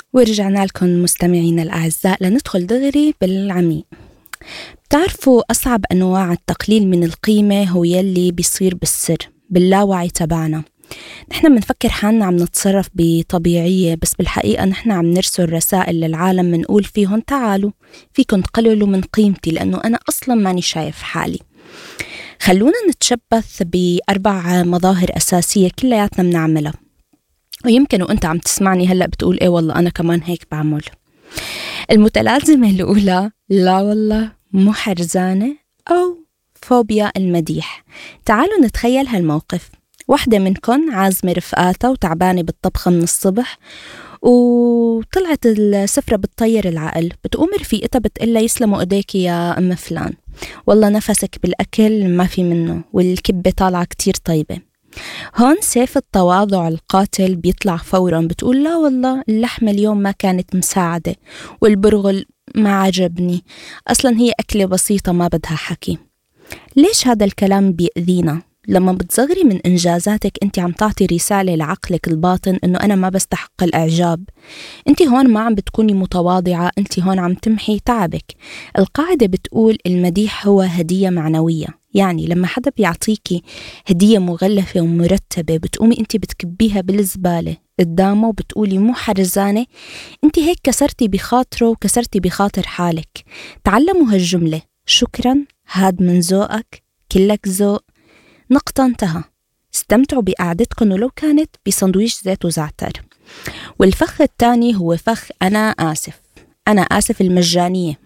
ورجعنا لكم مستمعين الأعزاء لندخل دغري بالعميق. بتعرفوا أصعب أنواع التقليل من القيمة هو يلي بيصير بالسر باللاوعي تبعنا. نحن بنفكر حالنا عم نتصرف بطبيعية، بس بالحقيقة نحن عم نرسل رسائل للعالم منقول فيهم تعالوا فيكن تقللوا من قيمتي لأنه أنا أصلا ماني شايف حالي. خلونا نتشبث ب4 مظاهر أساسية كلياتنا بنعملها، ويمكن وأنت عم تسمعني هلأ بتقول إيه والله أنا كمان هيك بعمل. المتلازمة الأولى لا والله مو حرزانة أو فوبيا المديح. تعالوا نتخيل هالموقف. واحدة منكن عازمة رفقاتها وتعبانة بالطبخة من الصبح، وطلعت السفرة بتطير العقل. بتقوم رفيقتها بتقلها يسلموا ايديك يا أم فلان، والله نفسك بالأكل ما في منه والكبة طالعة كتير طيبة. هون سيف التواضع القاتل بيطلع فورا. بتقول لا والله اللحمة اليوم ما كانت مساعدة والبرغل ما عجبني، أصلا هي أكلة بسيطة ما بدها حكي. ليش هذا الكلام بيأذينا؟ لما بتصغري من إنجازاتك أنت عم تعطي رسالة لعقلك الباطن أنه أنا ما بستحق الإعجاب. أنت هون ما عم بتكوني متواضعة، أنت هون عم تمحي تعبك. القاعدة بتقول المديح هو هدية معنوية، يعني لما حدا بيعطيكي هدية مغلفة ومرتبة بتقومي أنت بتكبيها بالزبالة قدامه وبتقولي مو حرزانة، أنت هيك كسرتي بخاطره وكسرتي بخاطر حالك. تعلموا هالجملة: شكرا، هاد من ذوقك، كلك ذوق، نقطة، انتهى. استمتعوا بقعدتكم ولو كانت بسندويش زيت وزعتر. والفخ الثاني هو فخ أنا آسف. أنا آسف المجانية.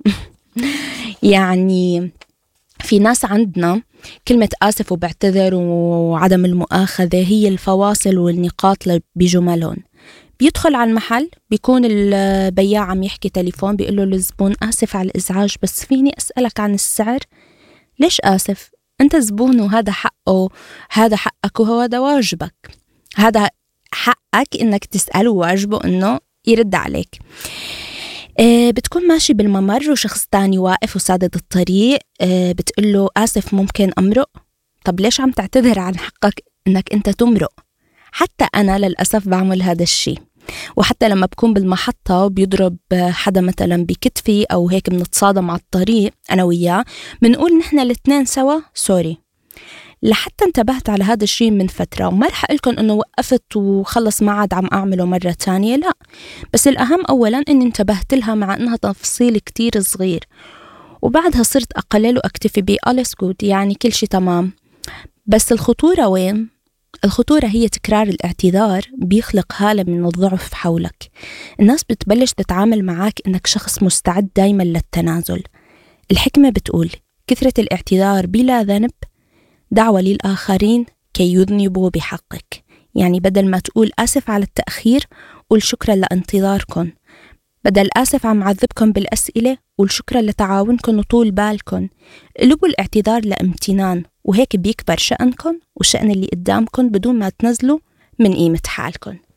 يعني في ناس عندنا كلمة آسف وبعتذر وعدم المؤاخذة هي الفواصل والنقاط بجملهم. بيدخل على المحل بيكون البياع عم يحكي تليفون، بيقول له للزبون آسف على الإزعاج بس فيني أسألك عن السعر؟ ليش آسف؟ أنت زبون وهذا حقه، هذا حقك وهذا واجبك. هذا حقك إنك تسأله وواجبه إنه يرد عليك. بتكون ماشي بالممر وشخص تاني واقف وسادد الطريق، بتقوله آسف ممكن أمرق؟ طب ليش عم تعتذر عن حقك إنك أنت تمرق؟ حتى أنا للأسف بعمل هذا الشيء. وحتى لما بكون بالمحطة بيضرب حدا مثلا بكتفي أو هيك بنتصادم على الطريق أنا وياه، بنقول نحن الاثنين سوا سوري. لحتى انتبهت على هذا الشيء من فترة وما رح أقولكم أنه وقفت وخلص ما عاد عم أعمله مرة تانية، لا، بس الأهم أولا أني انتبهت لها مع أنها تفصيل كتير صغير، وبعدها صرت أقلل وأكتفي بأليس جود، يعني كل شيء تمام. بس الخطورة وين؟ الخطورة هي تكرار الاعتذار بيخلق هالة من الضعف حولك. الناس بتبلش تتعامل معك إنك شخص مستعد دايما للتنازل. الحكمة بتقول كثرة الاعتذار بلا ذنب دعوة للآخرين كي يذنبوا بحقك. يعني بدل ما تقول آسف على التأخير قول شكرا لانتظاركم. بدل آسف عم عذبكم بالأسئلة قول شكرا لتعاونكم وطول بالكم. قلبوا الاعتذار لامتنان، وهيك بيكبر شأنكم وشأن اللي قدامكم بدون ما تنزلوا من قيمة حالكم.